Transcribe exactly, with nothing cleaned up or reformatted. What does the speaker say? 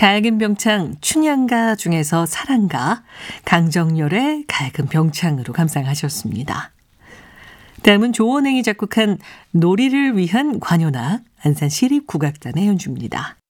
가야금 병창 춘향가 중에서 사랑가, 강정열의 가야금 병창으로 감상하셨습니다. 다음은 조원행이 작곡한 놀이를 위한 관현악, 안산시립국악단의 연주입니다.